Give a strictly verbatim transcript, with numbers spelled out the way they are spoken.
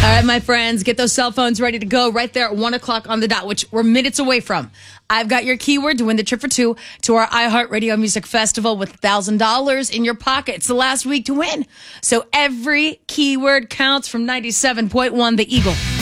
right, my friends, get those cell phones ready to go right there at one o'clock on the dot, which we're minutes away from. I've got your keyword to win the trip for two to our iHeartRadio Music Festival with one thousand dollars in your pocket. It's the last week to win. So every keyword counts from ninety-seven point one The Eagle.